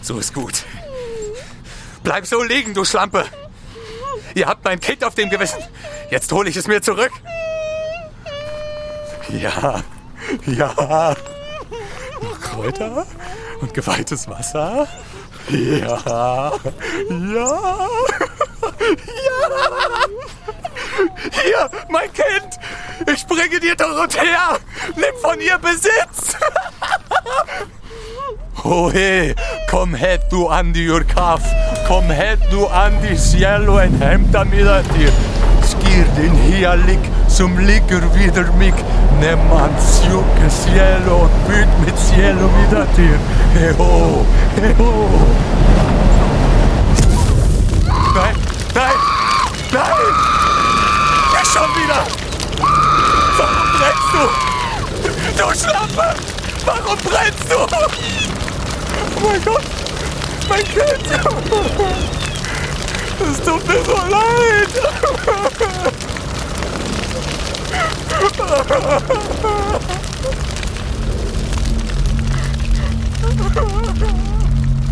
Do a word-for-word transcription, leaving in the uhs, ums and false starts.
So ist gut. Bleib so liegen, du Schlampe. Ihr habt mein Kind auf dem Gewissen. Jetzt hole ich es mir zurück. Ja, ja. Kräuter und geweihtes Wasser. Ja, ja, ja. Hier, mein Kind. Ich bringe dir Dorothea. Nimm von ihr Besitz. Ohe, kom hit du Andi Urkaf. Kom hit du Andi cielo en hämta mida dir. Skir din helik som ligger vidare mig. Nimm ans juke cielo och byt mitt cielo wieder dir. Heho, heho. Nein, nein, nein. Ja, schon wieder. Warum brennst du? Du Schlampe. Warum brennst du? Oh mein Gott, mein Kind! Es tut mir so leid!